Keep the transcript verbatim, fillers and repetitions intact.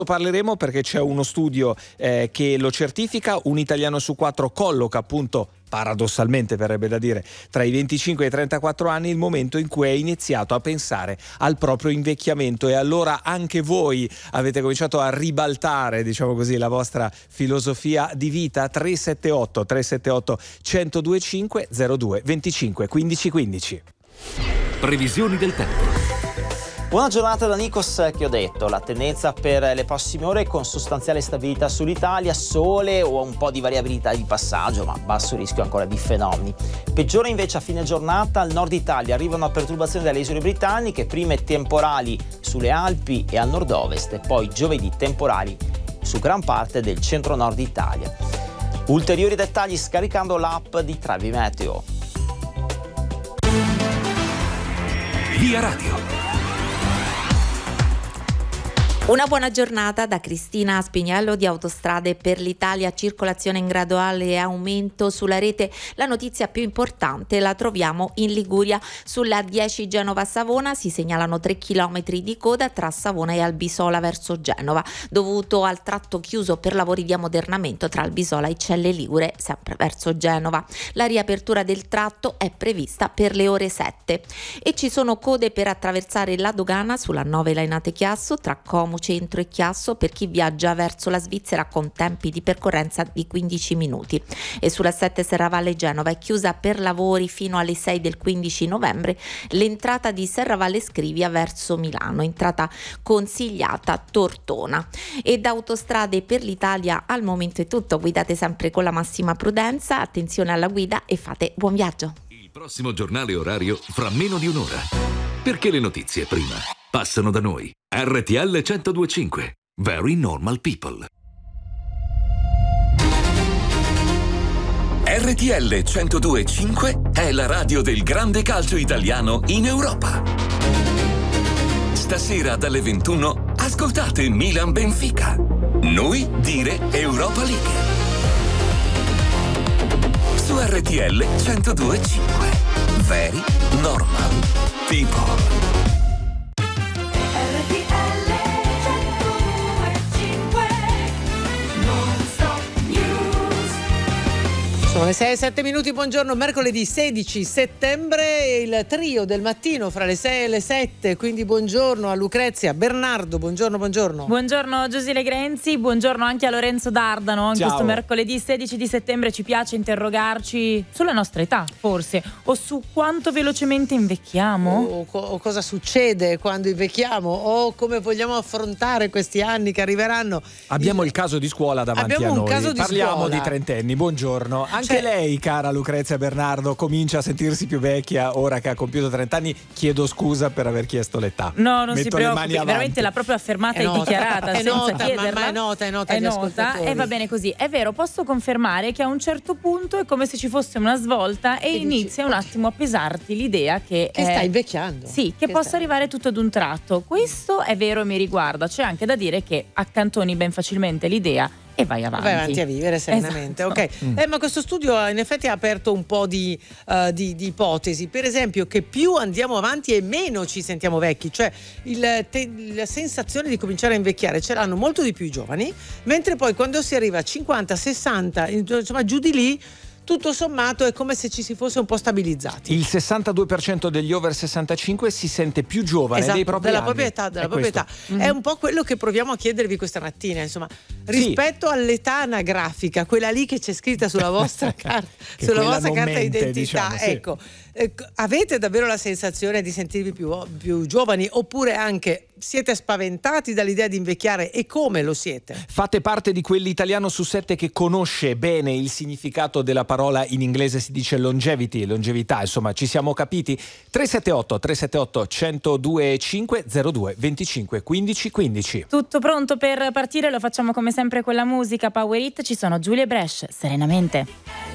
Parleremo perché c'è uno studio eh, che lo certifica. Un italiano su quattro colloca, appunto, paradossalmente verrebbe da dire, tra i venticinque e i trentaquattro anni il momento in cui è iniziato a pensare al proprio invecchiamento. E allora anche voi avete cominciato a ribaltare, diciamo così, la vostra filosofia di vita. Tre sette otto tre sette otto uno zero due cinque zero due venticinque quindici quindici. Previsioni del tempo. Buona giornata da Nikos Chiodetto. La tendenza per le prossime ore con sostanziale stabilità sull'Italia, sole o un po' di variabilità di passaggio, ma basso rischio ancora di fenomeni. Peggiore invece a fine giornata al nord Italia, arrivano perturbazioni dalle isole britanniche, prime temporali sulle Alpi e al nord-ovest, e poi giovedì temporali su gran parte del centro-nord Italia. Ulteriori dettagli scaricando l'app di Travi Meteo. Via Radio. Una buona giornata da Cristina Spignello di Autostrade per l'Italia, circolazione in graduale aumento sulla rete. La notizia più importante la troviamo in Liguria. Sulla dieci Genova-Savona si segnalano tre chilometri di coda tra Savona e Albisola verso Genova, dovuto al tratto chiuso per lavori di ammodernamento tra Albisola e Celle Ligure, sempre verso Genova. La riapertura del tratto è prevista per le ore sette. E ci sono code per attraversare la dogana sulla nove Lainate-Chiasso tra Como Centro e Chiasso per chi viaggia verso la Svizzera con tempi di percorrenza di quindici minuti. E sulla sette Serravalle Genova è chiusa per lavori fino alle sei del quindici novembre l'entrata di Serravalle Scrivia verso Milano, entrata consigliata Tortona. E da Autostrade per l'Italia al momento è tutto. Guidate sempre con la massima prudenza, attenzione alla guida e fate buon viaggio. Il prossimo giornale orario fra meno di un'ora. Perché le notizie prima passano da noi. R T L centodue e cinque. Very Normal People. R T L centodue e cinque è la radio del grande calcio italiano in Europa. Stasera dalle ventuno ascoltate Milan Benfica. Noi dire Europa League. Su R T L centodue e cinque. Very Normal People. Sono le sei e sette minuti, buongiorno, mercoledì sedici settembre, il trio del mattino fra le sei e le sette, quindi buongiorno a Lucrezia, Bernardo, buongiorno, buongiorno. Buongiorno Giusile Grenzi, buongiorno anche a Lorenzo D'Ardano. In Ciao. questo mercoledì sedici di settembre ci piace interrogarci sulla nostra età, forse, o su quanto velocemente invecchiamo. O, co- o cosa succede quando invecchiamo, o come vogliamo affrontare questi anni che arriveranno. Abbiamo il caso di scuola davanti Abbiamo a un noi. caso di Parliamo scuola. di trentenni, buongiorno. Anche Cioè- lei, cara Lucrezia Bernardo, comincia a sentirsi più vecchia ora che ha compiuto trenta anni. Chiedo scusa per aver chiesto l'età. No, non Metto si le preoccupi, mani avanti. veramente l'ha proprio affermata È e nota, dichiarata è senza nota, ma- chiederla. ma è nota, è nota È agli nota ascoltatori. e va bene così. È vero, posso confermare che a un certo punto è come se ci fosse una svolta e Che dici? inizia un attimo a pesarti l'idea che, Che eh, sta invecchiando. Sì, che, Che possa sta- arrivare tutto ad un tratto. Questo è vero e mi riguarda. C'è anche da dire che accantoni ben facilmente l'idea e vai avanti. Vai avanti a vivere serenamente, Esatto. ok. Eh, ma questo studio in effetti ha aperto un po' di, uh, di, di ipotesi. Per esempio, che più andiamo avanti e meno ci sentiamo vecchi, cioè il, te, la sensazione di cominciare a invecchiare ce l'hanno molto di più i giovani, mentre poi quando si arriva a cinquanta, sessanta, insomma giù di lì, tutto sommato è come se ci si fosse un po' stabilizzati. Il sessantadue per cento degli over sessantacinque si sente più giovane Esatto, dei propri della anni. propria età, della È propria questo. età. È un po' quello che proviamo a chiedervi questa mattina, insomma, rispetto all'età anagrafica, quella lì che c'è scritta sulla vostra carta, Che sulla quella vostra non carta mente, d'identità, diciamo, sì. ecco, eh, avete davvero la sensazione di sentirvi più, più giovani, oppure anche siete spaventati dall'idea di invecchiare, e come lo siete? Fate parte di quell'italiano su sette che conosce bene il significato della parola, in inglese si dice longevity, longevità, insomma ci siamo capiti. Tre sette otto tre sette otto uno zero due cinque zero due venticinque quindici quindici. Tutto pronto per partire, lo facciamo come sempre con la musica Power Hit. Ci sono Giulia e Brescia, Serenamente.